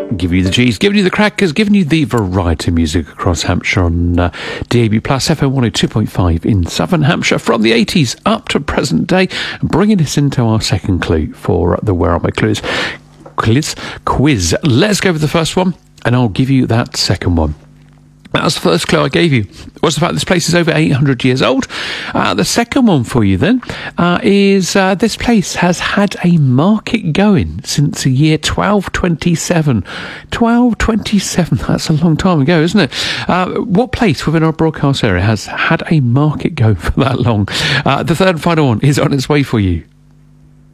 Giving you the G's, giving you the crackers, giving you the variety music across Hampshire on DAB Plus FM 102.5 in Southern Hampshire from the 80s up to present day, bringing us into our second clue for the Where Are My Clues quiz. Let's go with the first one, and I'll give you that second one. That was the first clue I gave you. What's the fact this place is over 800 years old? The second one for you then is this place has had a market going since the year 1227. 1227, that's a long time ago, isn't it? What place within our broadcast area has had a market going for that long? The third and final one is on its way for you